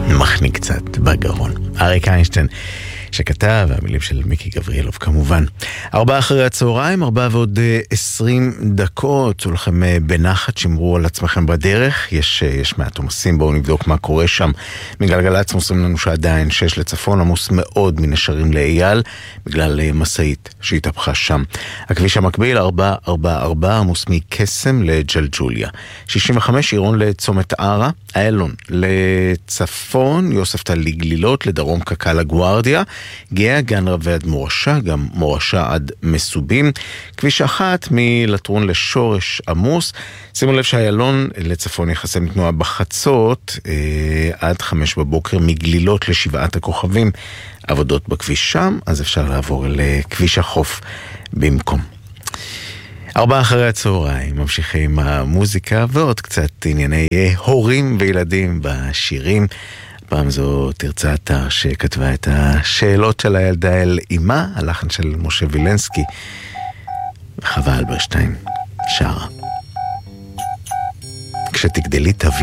מחניק קצת בגרון. אריק איינשטיין שכתב, והמילים של מיקי גבריאלוב כמובן. 4:00 4:20. ולכם בנחת, שמרו על עצמכם בדרך. יש מעט עומסים, בואו נבדוק מה קורה שם. מגלגלצ מוסרים לנו שעדיין 6 לצפון, עמוס מאוד מנשרים לאייל, בגלל מסעית שהתהפכה שם. הכביש המקביל 444, עמוס מקסם לג'לג'וליה. 65 עירון לצומת ערה, איילון לצפון, יוסף טל לגלילות, לדרום קק"ל הגוארדיה, גאה גן רבי עד מורשה, גם מורשה עד מסובים. כביש 1 מלטרון לשורש עמוס. שימו לב שהיילון לצפון יחסם תנועה בחצות עד 5 בבוקר מגלילות לשבעת הכוכבים. עבודות בכביש שם, אז אפשר לעבור לכביש החוף במקום. 4:00 ממשיכים המוזיקה ועוד קצת ענייני הורים וילדים בשירים. פעם זו תרצה אתר שכתבה את השאלות של הילדה אל אימה, הלחן של משה וילנסקי, וחווה אלברשטיין שרה. כשתגדלי תביא